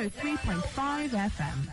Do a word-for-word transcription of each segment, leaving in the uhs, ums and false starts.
oh three point five F M.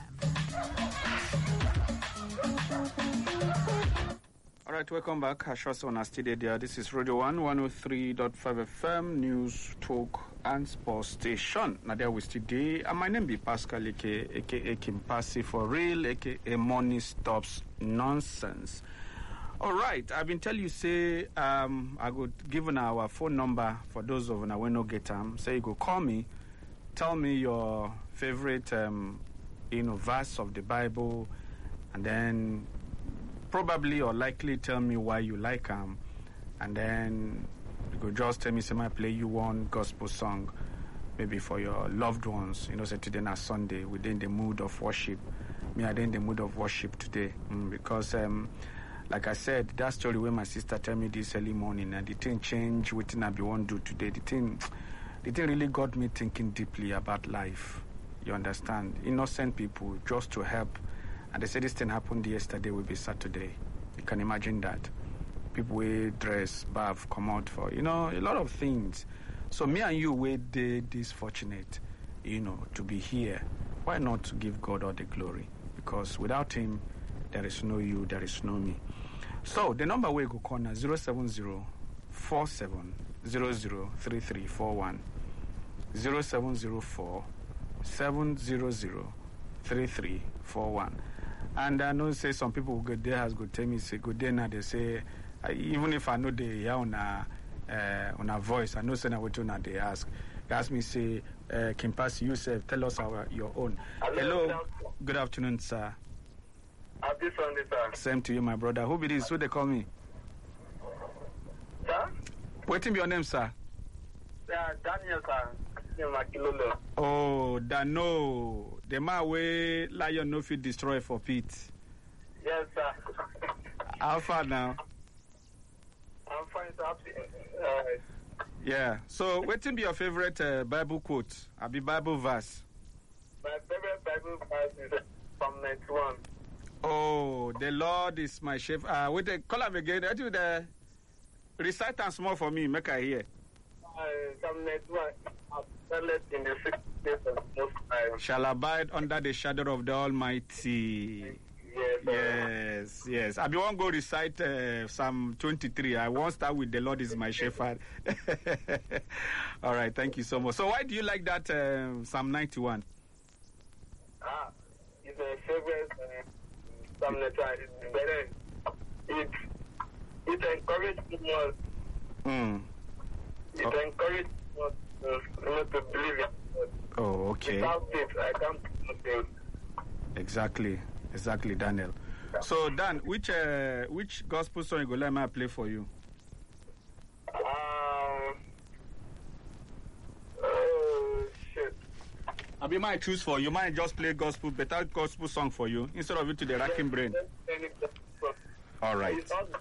All right, welcome back. Ashos on our studio there. This is Radio one, one oh three point five F M, News, Talk, and Sports Station. Now there we today. And my name be Pascal, aka, aka Kimpasi for real, aka Money Stops Nonsense. All right, I've been telling you, say, um, I would give our phone number for those of you who no get them. Say, you go call me, tell me your favorite, um, you know, verse of the Bible, and then probably or likely tell me why you like them, and then you could just tell me, say, I play you one gospel song, maybe for your loved ones. You know, say today na Sunday, we're in the mood of worship. Me, I'm in the mood of worship today, mm, because, um, like I said, that story where my sister tell me this early morning, and the thing change what I be want to do today. The thing, the thing really got me thinking deeply about life. You understand? Innocent people just to help. And they said this thing happened yesterday will be Saturday. You can imagine that. People wear dress, bath, come out for, you know, a lot of things. So me and you were this fortunate, you know, to be here. Why not to give God all the glory? Because without him, there is no you, there is no me. So the number we go call now zero seven zero four seven zero zero three three four one. zero seven zero four seven zero zero three three four one. And I know say some people go there has go tell me say go there now they say uh, even if I know they hear on a uh, on a voice, I know say now what you they ask. They ask me say uh, Kimpasi, you say tell us our your own. Hello, Hello. Good afternoon, sir. Happy Sunday, sir. Same to you, my brother. Who be this? Who they call me? Sir? What's your name, sir? Yeah, Daniel, sir. Makilolo. Oh, Dano. The man where lion no fit destroy for Pete. Yes, sir. How far now? I'm fine, sir. Uh, yeah. So, what be your favorite uh, Bible quote? I be Bible verse. My favorite Bible verse is Psalm ninety-one. Oh, the Lord is my shepherd. Uh, wait, uh, call him again. Let you the recite and small for me. Make I hear. Uh, Psalm ninety-one. In the sixth place of Most High. Shall abide under the shadow of the Almighty. Yes, yes, yes. I be want go recite uh, Psalm twenty-three. I won't start with the Lord is my shepherd. All right, thank you so much. So, why do you like that uh, Psalm ninety-one? Ah, it's my favorite uh, Psalm ninety-one. It's better. It it encourages me more. Mm. It oh. encourages me more. Not to believe it. Oh, okay. Without it, I can't do nothing. Exactly, exactly, Daniel. So, Dan, which uh, which gospel song you go let me play for you? Um. Oh shit. I be might choose for you. Might just play gospel, better gospel song for you instead of it to the racking brain. All right.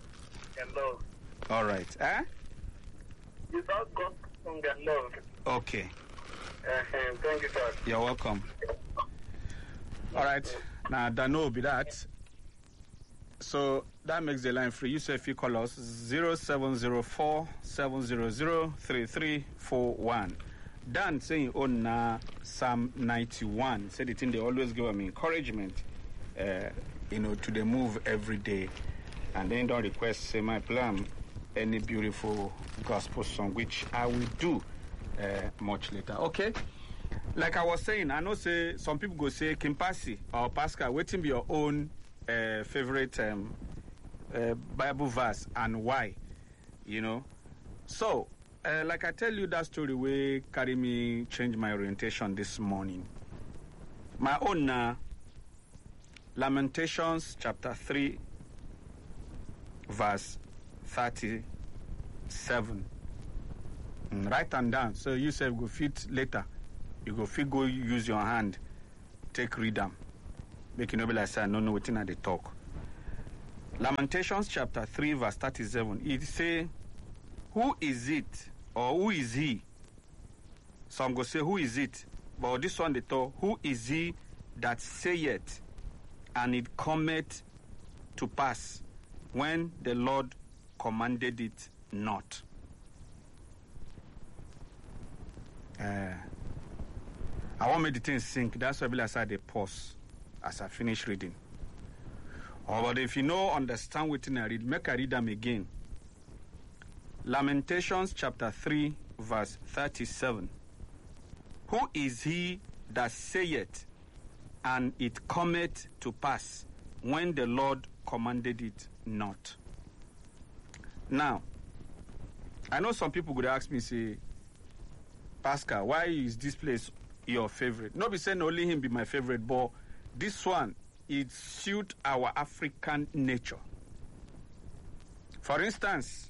All right. Eh? Without gospel song and love. Okay. Uh-huh. Thank you, sir. You're welcome. All right. Now, Dano be that. So that makes the line free. You say if you call us zero seven zero four seven zero zero three three four one. Dan saying on uh, Psalm ninety-one. Said it in they always give me encouragement, uh, you know, to the move every day. And then don't request say my plan any beautiful gospel song, which I will do uh, much later. Okay. Like I was saying, I know say some people go say Kimpasi or Pascal, waiting be your own uh, favorite um, uh, Bible verse and why, you know. So, uh, like I tell you that story where carry me change my orientation this morning. My own uh, Lamentations chapter three, verse thirty-seven. Mm, write and down. So you say go fit later. You go fit go use your hand, take read them. Make you know be like say I don't know what they talk. Lamentations chapter three, verse thirty-seven. It say, who is it or who is he? Some go say who is it? But this one they talk, who is he that saith, and it cometh to pass when the Lord commanded it not. Uh, I want me the thing sink. That's why I say they pause as I finish reading. Or but if you know, understand what I read, make I read them again. Lamentations chapter three, verse thirty-seven. Who is he that saith, and it cometh to pass, when the Lord commanded it not? Now, I know some people could ask me, say, Pascal, why is this place your favorite? Not be saying only him be my favorite, but this one, it suit our African nature. For instance,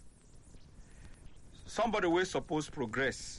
somebody will suppose progress.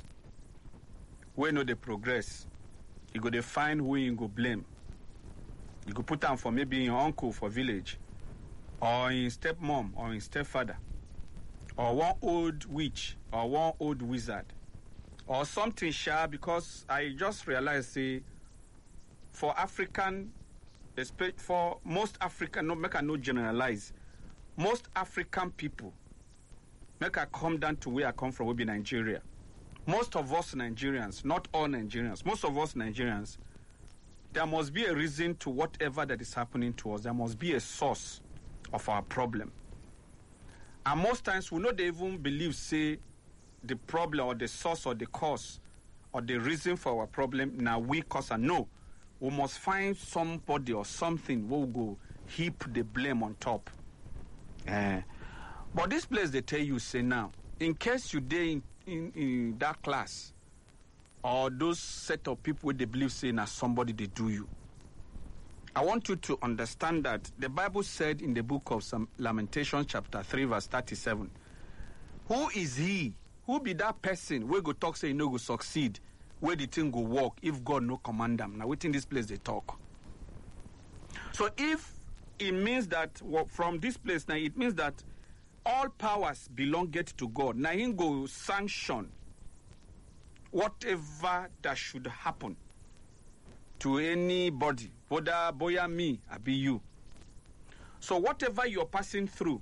We know the progress. You go to find who you go blame. You go put down for maybe your uncle for village, or in stepmom, or in stepfather, or one old witch, or one old wizard, or something sharp. Because I just realized, say, for African, for most African, no, make I no generalize, most African people, make I come down to where I come from, will be Nigeria. Most of us Nigerians, not all Nigerians, most of us Nigerians, there must be a reason to whatever that is happening to us. There must be a source of our problem. And most times we not even believe, say, the problem or the source or the cause or the reason for our problem, now we cause and no. We must find somebody or something who will go heap the blame on top. Uh, but this place they tell you, say now, in case you day in, in, in that class, or those set of people where they believe saying as somebody they do you, I want you to understand that the Bible said in the book of some Lamentations chapter three verse thirty-seven, who is he? Who be that person where go talk say you no go succeed, where the thing go work if God no command them? Now within this place they talk. So if it means that well, from this place now it means that all powers belong to God. Now he go sanction whatever that should happen to anybody, whether boy or me, I be you. So whatever you're passing through,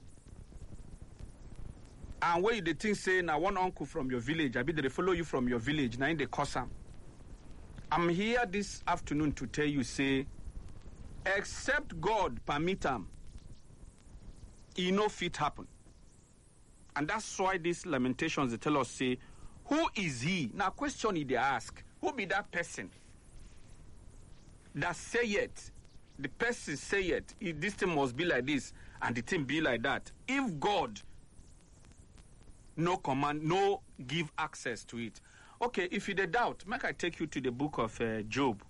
and where the thing say, now one uncle from your village, I be they follow you from your village, now in the Kosam. I'm here this afternoon to tell you, say, except God permit them, it no fit happen. And that's why these Lamentations, they tell us, say, who is he? Now, question they ask, who be that person that say it? The person say it, this thing must be like this, and the thing be like that. If God no command, no give access to it. Okay, if you doubt, make I take you to the book of uh, Job.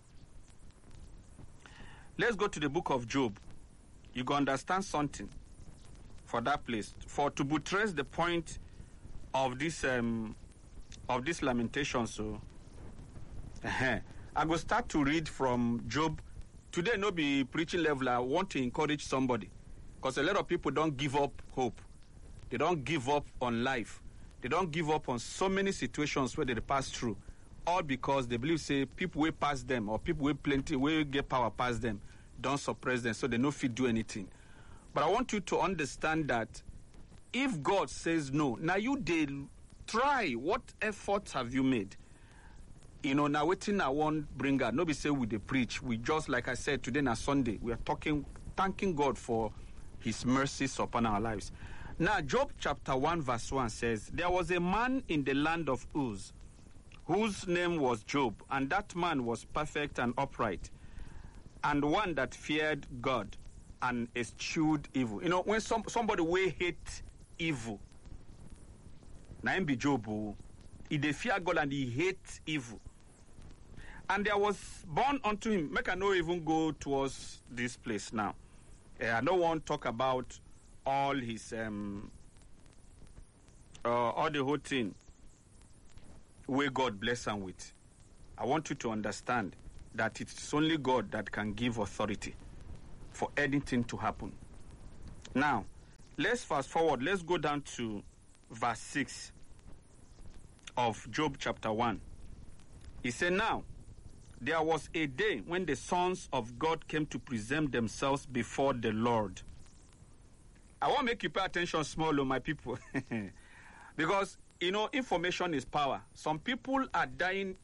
Let's go to the book of Job. You can understand something for that place. For to buttress the point of this um, of this lamentation, so uh-huh. I go start to read from Job. Today, no be preaching level. I want to encourage somebody, because a lot of people don't give up hope. They don't give up on life. They don't give up on so many situations where they pass through, all because they believe, say, people will pass them, or people will plenty, will get power past them, don't suppress them, so they no fit do anything. But I want you to understand that if God says no, now you did try. What efforts have you made? You know, now waiting I won't bring out. Nobody say we they preach. We just, like I said, today na Sunday, we are talking, thanking God for his mercies upon our lives. Now, Job chapter one verse one says, there was a man in the land of Uz, whose name was Job, and that man was perfect and upright, and one that feared God and eschewed evil. You know, when some somebody will hate evil, now him be Job, he dey fear God and he hates evil. And there was born unto him, make I no even go towards this place now. Uh, I don't want to talk about all his, um, uh, all the whole thing where God bless him with. I want you to understand that it's only God that can give authority for anything to happen. Now, let's fast forward. Let's go down to verse six of Job chapter one. He said, now, there was a day when the sons of God came to present themselves before the Lord. I want to make you pay attention small, oh, my people. Because, you know, information is power. Some people are dying in,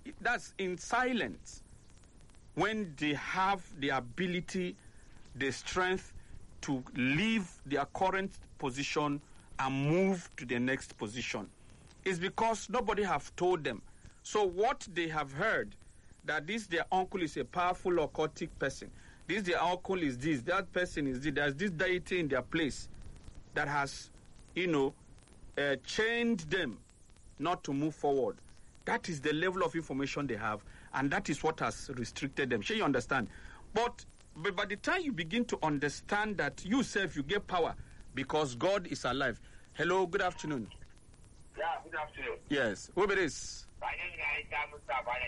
that's in silence, when they have the ability, the strength to leave their current position and move to the next position. It's because nobody have told them. So what they have heard, that this their uncle is a powerful occultic person, this their uncle is this, that person is this, there's this deity in their place that has, you know, uh, chained them not to move forward. That is the level of information they have, and that is what has restricted them. Sure, you understand? But, but by the time you begin to understand that you self, you get power because God is alive. Hello, good afternoon. Yeah, good afternoon. Yes, who it is? My name is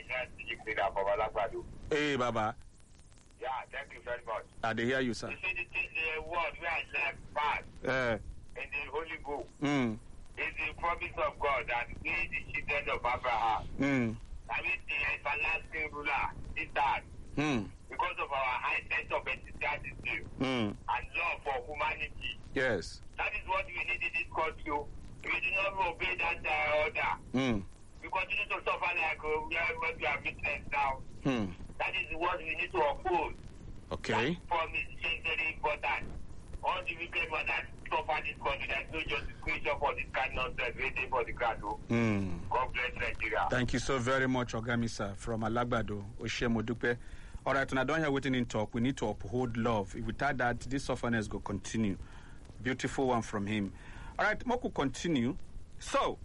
Mustafa. Hey, Baba. Yeah, thank you very much. I they hear you, sir. You see, the, the word where I left fast Uh, in the Holy Book mm, is the promise of God that we, the children of Abraham, mm, I mean, the everlasting ruler, this that, mm, because of our high sense of enthusiasm mm. and love for humanity. Yes. That is what we need in this country. We do not obey that uh, order. Mm, We continue to suffer like uh, we are what we are witness now. mm. That is what we need to uphold. Okay. That form is very important. All the wicked ones that suffer this country, there's no justification for this kind of nonsense waiting for the crowd. Mm. God bless Nigeria. Thank you so very much, Ogami, sir, from Alagbado, Oshemodupe. All right, and I don't hear waiting in talk. We need to uphold love. Without that, this sufferness will continue. Beautiful one from him. All right, Moku continue. So,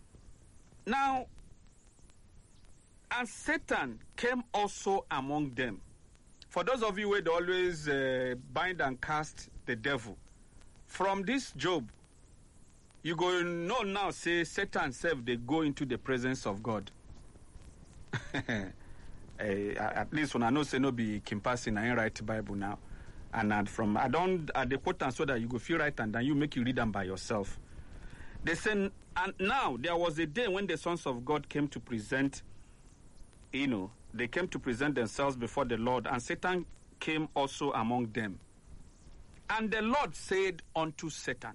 now, and Satan came also among them. For those of you who always uh, bind and cast the devil, from this Job, you go know now, say Satan self, they go into the presence of God. uh, at least when I know say no be Kimpasi, I ain't write Bible now. And uh, from, I don't, uh, they quote and so that you go feel right and then you make you read them by yourself. They say, and now there was a day when the sons of God came to present, you know, they came to present themselves before the Lord, and Satan came also among them. And the Lord said unto Satan,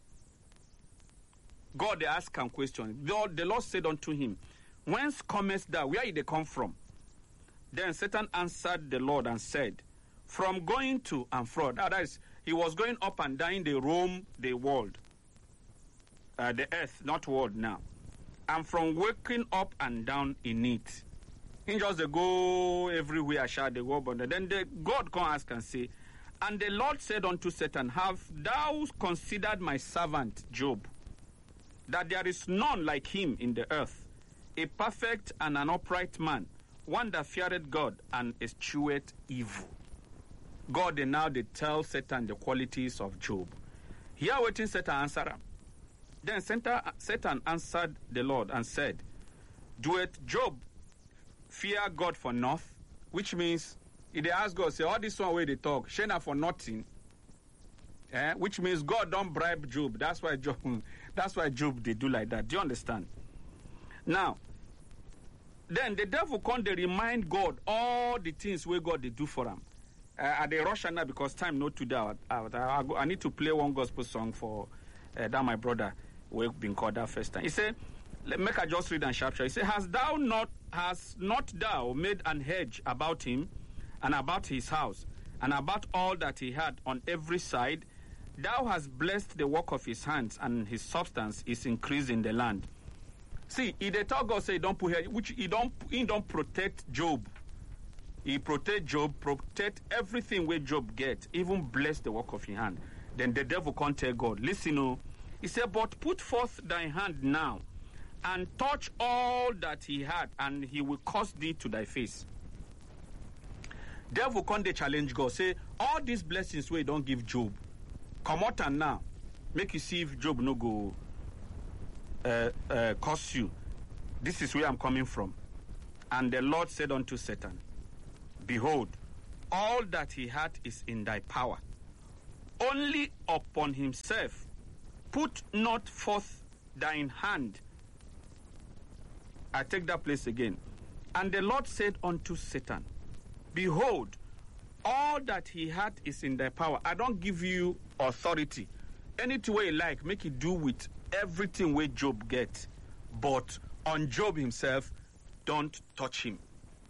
God, they ask him question. The, the Lord said unto him, whence comest thou? Where did they come from? Then Satan answered the Lord and said, from going to and fro. That is, he was going up and down the roam, the world, uh, the earth, not world now, and from waking up and down in it. He just they go everywhere, shall they go, but then the God can ask and say, and the Lord said unto Satan, have thou considered my servant Job, that there is none like him in the earth, a perfect and an upright man, one that feareth God and escheweth evil. God, they now they tell Satan the qualities of Job. Here waiting Satan answer him. Then Satan answered the Lord and said, doeth Job fear God for naught? Which means, if they ask God, say, all this one way they talk, shena for nothing. Eh? Which means God don't bribe Job. That's why Job, that's why Job they do like that. Do you understand? Now, then the devil come they remind God all the things where God they do for him. Uh, at the Russia now because time not to that. I, I, I need to play one gospel song for uh, that my brother who been called that first time. He said, let make I just read and sharp. He said, Has thou not has not thou made an hedge about him and about his house and about all that he had on every side? Thou hast blessed the work of his hands, and his substance is increased in the land. See, if they talk God say don't put here, which he don't he don't protect Job. He protect Job, protect everything where Job get, even bless the work of his hand. Then the devil can't tell God, listen, oh, he said, but put forth thy hand now, and touch all that he had, and he will cause thee to thy face. Devil can't they challenge God, say, all these blessings where he don't give Job, come out and now, make you see if Job no go uh, uh, curse you. This is where I'm coming from. And the Lord said unto Satan, behold, all that he had is in thy power. Only upon himself put not forth thine hand. I take that place again. And the Lord said unto Satan, behold, all that he had is in thy power. I don't give you authority. Anything way you like, make it do with everything where Job gets. But on Job himself, don't touch him.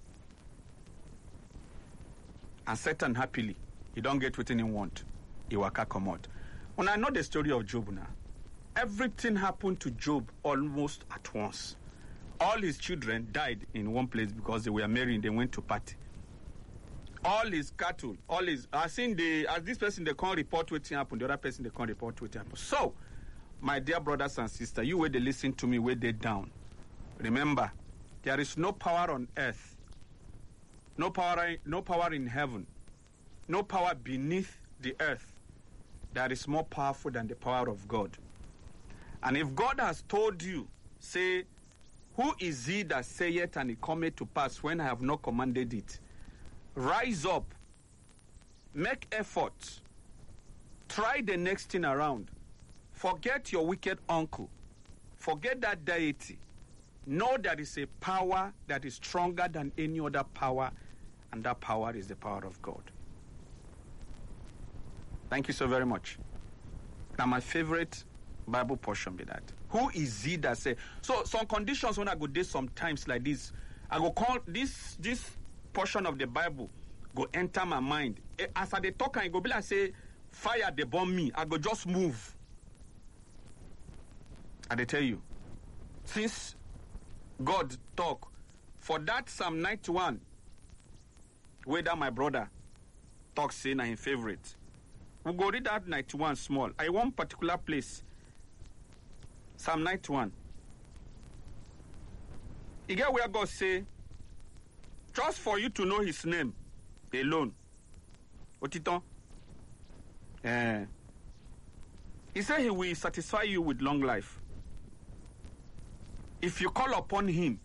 And Satan happily, he don't get what he want. He waka come out. When I know the story of Job now, everything happened to Job almost at once. All his children died in one place because they were married. They went to party. All his cattle, all his, I seen the, as this person they can't report what happened, the other person they can't report what happened. So, my dear brothers and sisters, you where they listen to me, where they down. Remember, there is no power on earth, no power, no power in heaven, no power beneath the earth that is more powerful than the power of God. And if God has told you, say, who is he that saith and it cometh to pass when I have not commanded it? Rise up, make effort, try the next thing around. Forget your wicked uncle. Forget that deity. Know there is a power that is stronger than any other power, and that power is the power of God. Thank you so very much. Now, my favorite Bible portion be that. Who is he that say? So, some conditions when I go there sometimes like this, I go call this this portion of the Bible go enter my mind. As I dey talk, I go be like say, fire they bomb me. I go just move. I dey tell you, since God talk for that Psalm ninety-one, where that my brother talk say na his favorite. We go read that ninety-one small. I want particular place. Psalm ninety-one. You get where God say, just for you to know his name alone. Otiton. Eh. He said he will satisfy you with long life. If you call upon him,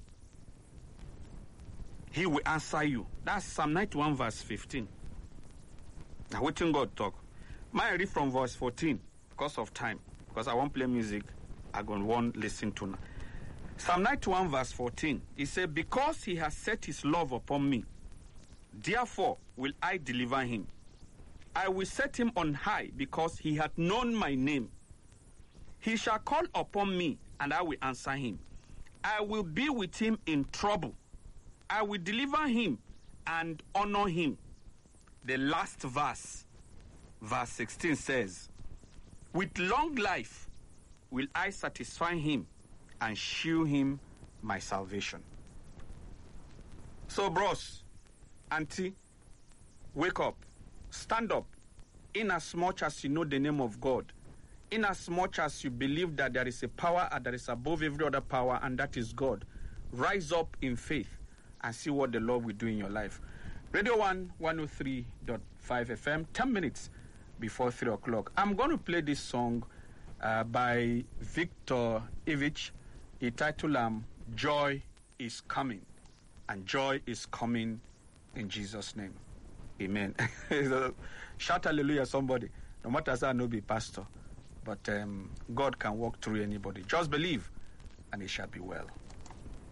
he will answer you. That's Psalm ninety-one verse fifteen. Now what can God talk? May I read from verse fourteen because of time. Because I won't play music. I won't listen to now. Psalm ninety-one verse fourteen. He said, because he has set his love upon me, therefore will I deliver him. I will set him on high because he hath known my name. He shall call upon me and I will answer him. I will be with him in trouble. I will deliver him and honor him. The last verse, verse sixteen says, with long life will I satisfy him and shew him my salvation. So, bros, auntie, wake up, stand up, in as much as you know the name of God, in as much as you believe that there is a power that is above every other power, and that is God. Rise up in faith and see what the Lord will do in your life. Radio one, one oh three point five F M, ten minutes before three o'clock. I'm going to play this song uh, by Victor Ivich. He titled um, Joy is Coming. And joy is coming in Jesus' name. Amen. Shout hallelujah, somebody. No matter as I know be pastor. But um, God can walk through anybody. Just believe and it shall be well.